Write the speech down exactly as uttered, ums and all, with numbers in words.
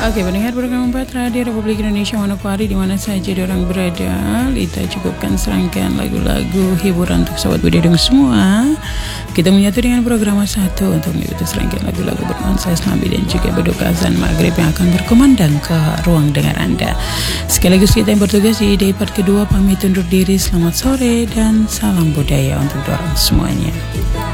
Oke, pendengar program empat Radio Republik Indonesia Manokwari di mana saja orang berada, kita cukupkan serangkaian lagu-lagu hiburan untuk sobat Budidung semua. Kita menyatu dengan program satu untuk mengikuti serangkaian lagu-lagu bernuansa Islami dan juga beduk azan maghrib yang akan berkumandang ke ruang dengar Anda. Sekaligus kita yang bertugas di day part kedua pamit undur diri. Selamat sore dan salam budaya untuk dorong semuanya.